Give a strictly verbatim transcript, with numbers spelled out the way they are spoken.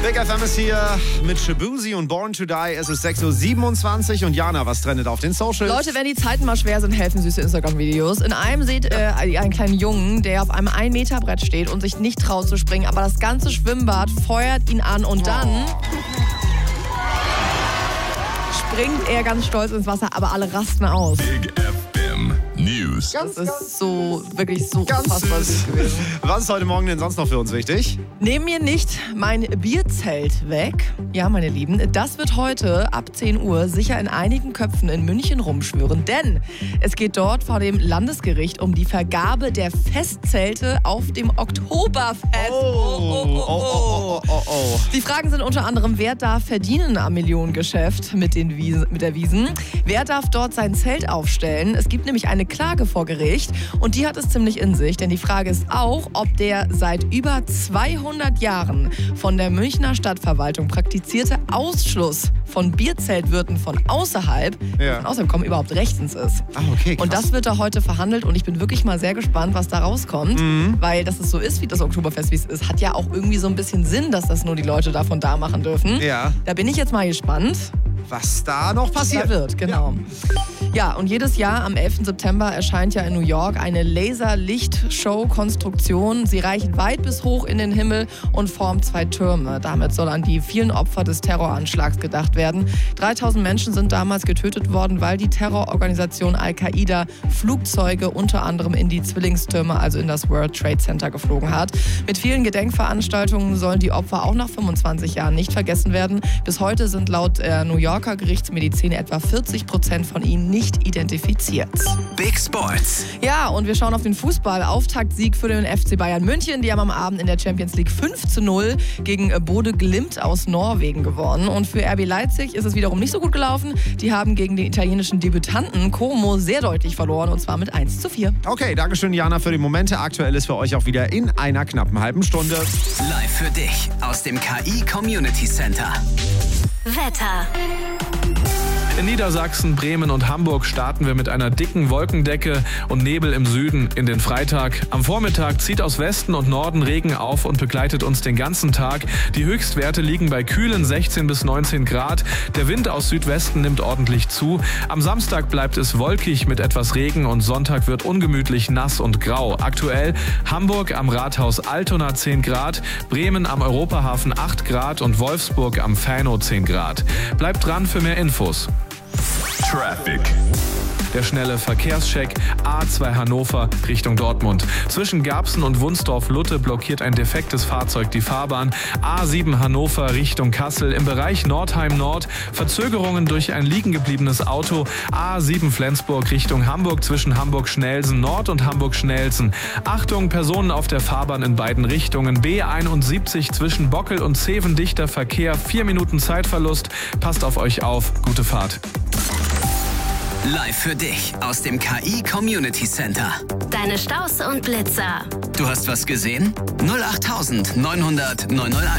Big F M ist hier mit Shabuzi und Born to Die. Es ist sechs Uhr siebenundzwanzig und Jana, was trendet auf den Socials? Leute, wenn die Zeiten mal schwer sind, helfen süße Instagram-Videos. In einem seht ihr äh, einen kleinen Jungen, der auf einem ein Meter Brett steht und sich nicht traut zu springen, aber das ganze Schwimmbad feuert ihn an und dann springt er ganz stolz ins Wasser, aber alle rasten aus. Big F M News. Das ist so, wirklich so Ganz unfassbar süß. süß gewesen. Was ist heute Morgen denn sonst noch für uns wichtig? Nehm mir nicht mein Bierzelt weg. Ja, meine Lieben, das wird heute ab zehn Uhr sicher in einigen Köpfen in München rumschwören. Denn es geht dort vor dem Landesgericht um die Vergabe der Festzelte auf dem Oktoberfest. Oh, oh, oh, oh, oh. Die Fragen sind unter anderem, wer darf verdienen am Millionengeschäft mit, den Wiesen, mit der Wiesn? Wer darf dort sein Zelt aufstellen? Es gibt nämlich eine Klage vor Gericht und die hat es ziemlich in sich. Denn die Frage ist auch, ob der seit über zweihundert Jahren von der Münchner Stadtverwaltung praktizierte Ausschluss von Bierzeltwirten von außerhalb, Ja. von außerhalb kommen, überhaupt rechtens ist. Ah, okay, krass. Und das wird da heute verhandelt und ich bin wirklich mal sehr gespannt, was da rauskommt. Mhm. Weil, dass es so ist, wie das Oktoberfest, wie es ist, hat ja auch irgendwie so ein bisschen Sinn, dass das nur die Leute davon da machen dürfen. Ja. Da bin ich jetzt mal gespannt, Was da noch was passiert. da wird. Genau. Ja, und jedes Jahr am elften September erscheint ja in New York eine Laser-Lichtshow-Konstruktion. Sie reicht weit bis hoch in den Himmel und formt zwei Türme. Damit soll an die vielen Opfer des Terroranschlags gedacht werden. dreitausend Menschen sind damals getötet worden, weil die Terrororganisation Al-Qaida Flugzeuge unter anderem in die Zwillingstürme, also in das World Trade Center geflogen hat. Mit vielen Gedenkveranstaltungen sollen die Opfer auch nach fünfundzwanzig Jahren nicht vergessen werden. Bis heute sind laut äh, New Yorker Gerichtsmedizin etwa vierzig Prozent von ihnen nicht identifiziert. Big Sports. Ja, und wir schauen auf den Fußball. Auftaktsieg für den F C Bayern München. Die haben am Abend in der Champions League fünf zu null gegen Bode Glimt aus Norwegen gewonnen. Und für R B Leipzig ist es wiederum nicht so gut gelaufen. Die haben gegen den italienischen Debütanten Como sehr deutlich verloren, und zwar mit eins zu vier. Okay, dankeschön, Jana, für die Momente. Aktuell ist für euch auch wieder in einer knappen halben Stunde. Live für dich aus dem K I Community Center. Wetter. In Niedersachsen, Bremen und Hamburg starten wir mit einer dicken Wolkendecke und Nebel im Süden in den Freitag. Am Vormittag zieht aus Westen und Norden Regen auf und begleitet uns den ganzen Tag. Die Höchstwerte liegen bei kühlen sechzehn bis neunzehn Grad. Der Wind aus Südwesten nimmt ordentlich zu. Am Samstag bleibt es wolkig mit etwas Regen und Sonntag wird ungemütlich nass und grau. Aktuell Hamburg am Rathaus Altona zehn Grad, Bremen am Europahafen acht Grad und Wolfsburg am Fähnow zehn Grad. Bleibt dran für mehr Infos. Traffic. Der schnelle Verkehrscheck A zwei Hannover Richtung Dortmund. Zwischen Garbsen und Wunsdorf-Lutte blockiert ein defektes Fahrzeug die Fahrbahn. A sieben Hannover Richtung Kassel. Im Bereich Nordheim Nord Verzögerungen durch ein liegen gebliebenes Auto. A sieben Flensburg Richtung Hamburg zwischen Hamburg-Schnelsen Nord und Hamburg-Schnelsen. Achtung, Personen auf der Fahrbahn in beiden Richtungen. B einundsiebzig zwischen Bockel und Zeven dichter Verkehr. Vier Minuten Zeitverlust. Passt auf euch auf. Gute Fahrt. Live für dich aus dem K I Community Center. Deine Staus und Blitzer. Du hast was gesehen? null acht neunhundert neunhunderteins.